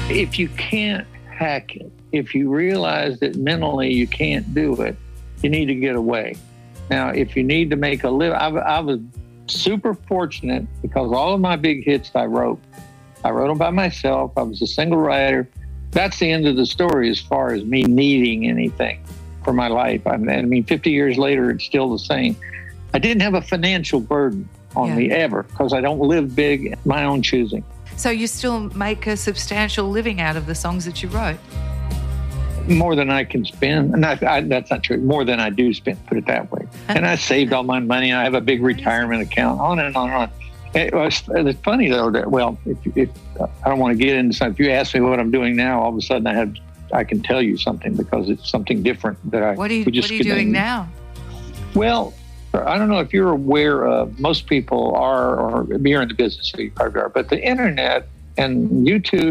If you can't hack it, if you realize that mentally you can't do it, you need to get away. Now, if you need to make a living, I was super fortunate because all of my big hits I wrote them by myself. I was a single writer. That's the end of the story as far as me needing anything for my life. I mean, 50 years later, it's still the same. I didn't have a financial burden on me ever because I don't live big at my own choosing. So you still make a substantial living out of the songs that you wrote? More than I can spend. That's not true. More than I do spend, put it that way. And I saved all my money. I have a big retirement account, on and on and on. It's funny, though, that, well, if I don't want to get into something. If you ask me what I'm doing now, all of a sudden I can tell you something because it's something different that What are you doing now? Well, I don't know if you're aware of, most people are, or you're in the business, so you probably are, but the internet and YouTube